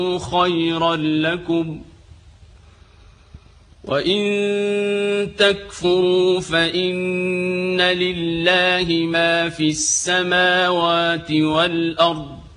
خيرا لكم، وإن تكفروا فإن لله ما في السماوات والأرض،